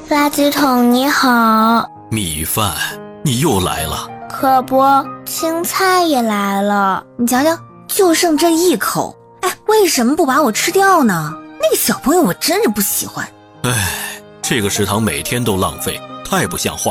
垃圾桶你好。 米饭，你又来了。 可不，青菜也来了。 你瞧瞧，就剩这一口。哎，为什么不把我吃掉呢？那个小朋友我真是不喜欢。 哎，这个食堂每天都浪费，太不像话。